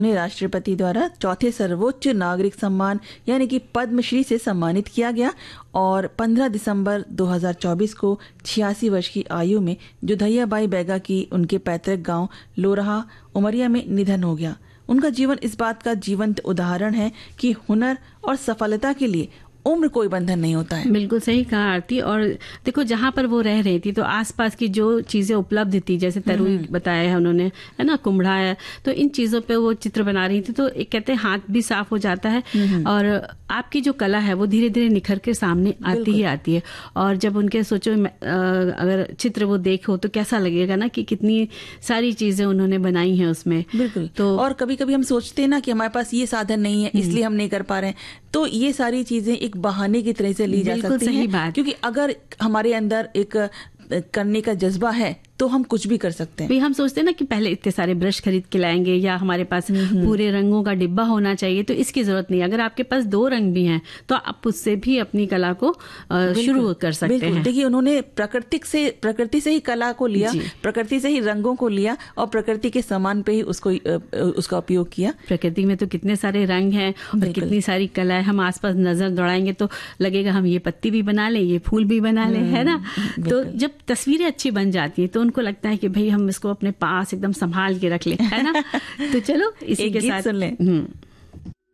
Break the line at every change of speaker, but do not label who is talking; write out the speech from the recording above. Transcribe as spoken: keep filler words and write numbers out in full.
उन्हें राष्ट्रपति द्वारा चौथे सर्वोच्च नागरिक सम्मान यानी कि पद्मश्री से सम्मानित किया गया और पंद्रह दिसंबर दो हज़ार चौबीस को छियासी वर्ष की आयु में जोधैया बाई बैगा की उनके पैतृक गांव लोरहा उमरिया में निधन हो गया। उनका जीवन इस बात का जीवंत उदाहरण है कि हुनर और सफलता के लिए उम्र कोई बंधन नहीं होता है।
बिल्कुल सही कहा आरती। और देखो जहाँ पर वो रह रही थी तो आसपास की जो चीजें उपलब्ध थी, जैसे तरुई बताया है उन्होंने, है ना, कुम्हड़ा है, तो इन चीजों पे वो चित्र बना रही थी। तो एक कहते हैं हाथ भी साफ हो जाता है और आपकी जो कला है वो धीरे धीरे निखर के सामने आती ही आती है। और जब उनके सोचो अगर चित्र वो देखो तो कैसा लगेगा ना कि कितनी सारी चीजें उन्होंने बनाई हैं उसमें।
बिल्कुल। तो और कभी कभी हम सोचते हैं ना कि हमारे पास ये साधन नहीं है इसलिए हम नहीं कर पा रहे हैं, तो ये सारी चीजें एक बहाने की तरह से ली जा सकती हैं, क्योंकि अगर हमारे अंदर एक करने का जज्बा है तो हम कुछ भी कर सकते हैं।
भाई हम सोचते हैं ना कि पहले इतने सारे ब्रश खरीद के लाएंगे या हमारे पास पूरे रंगों का डिब्बा होना चाहिए, तो इसकी जरूरत नहीं। अगर आपके पास दो रंग भी हैं तो आप उससे भी अपनी कला को शुरू कर सकते हैं।
देखिए उन्होंने प्रकृति से प्रकृति से ही कला को लिया, प्रकृति से ही रंगों को लिया और प्रकृति के समान पे ही उसको उसका उपयोग किया।
प्रकृति में तो कितने सारे रंग हैं और कितनी सारी कला है। हम आसपास नजर दौड़ाएंगे तो लगेगा हम ये पत्ती भी बना लें, ये फूल भी बना लें, है ना। तो जब तस्वीरें अच्छी बन जाती है तो उनको लगता है कि भाई हम इसको अपने पास एकदम संभाल के रख लें, है ना। तो चलो इसी के साथ
सुन लें।